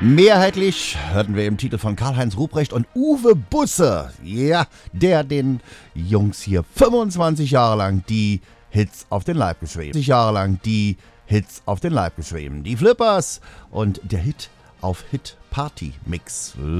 Mehrheitlich hörten wir im Titel von Karl-Heinz Ruprecht und Uwe Busse, ja, der den Jungs hier 25 Jahre lang die Hits auf den Leib geschrieben. 25 Jahre lang die Hits auf den Leib geschrieben. Die Flippers und der Hit auf Hit Party Mix.